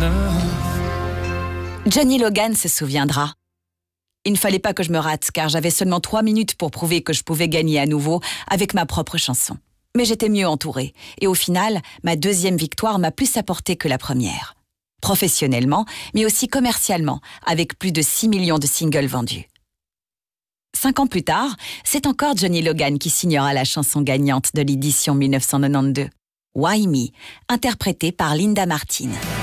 Johnny Logan se souviendra. Il ne fallait pas que je me rate, car j'avais seulement 3 minutes pour prouver que je pouvais gagner à nouveau avec ma propre chanson. Mais j'étais mieux entourée, et au final, ma deuxième victoire m'a plus apporté que la première. Professionnellement, mais aussi commercialement, avec plus de 6 millions de singles vendus. 5 ans plus tard, c'est encore Johnny Logan qui signera la chanson gagnante de l'édition 1992, Why Me, interprétée par Linda Martin.